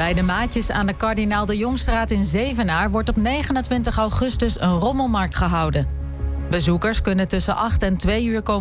Bij de Maatjes aan de Kardinaal de Jongstraat in Zevenaar wordt op 29 augustus een rommelmarkt gehouden. Bezoekers kunnen tussen 8 en 2 uur komen